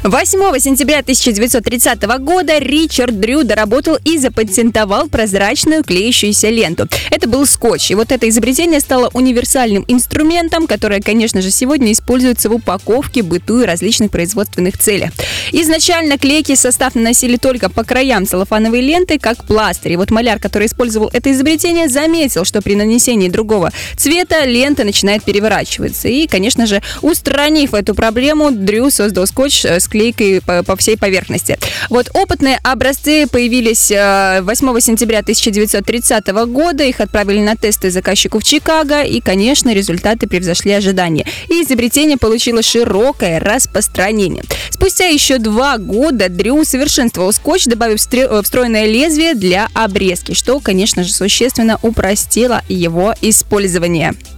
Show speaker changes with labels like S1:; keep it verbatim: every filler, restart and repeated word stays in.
S1: восьмого сентября тысяча девятьсот тридцатого года Ричард Дрю доработал и запатентовал прозрачную клеящуюся ленту. Это был скотч. И вот это изобретение стало универсальным инструментом, которое, конечно же, сегодня используется в упаковке, быту и различных производственных целях. Изначально клейкий состав наносили только по краям целлофановой ленты, как пластырь. И вот маляр, который использовал это изобретение, заметил, что при нанесении другого цвета лента начинает переворачиваться. И, конечно же, устранив эту проблему, Дрю создал скотч с клейкой по, по всей поверхности. Вот опытные образцы появились восьмого сентября тысяча девятьсот тридцатого года. Их отправили на тесты заказчику в Чикаго. И, конечно, результаты превзошли ожидания. И изобретение получило широкое распространение. Спустя еще два года Дрю усовершенствовал скотч, добавив встроенное лезвие для обрезки, что, конечно же, существенно упростило его использование.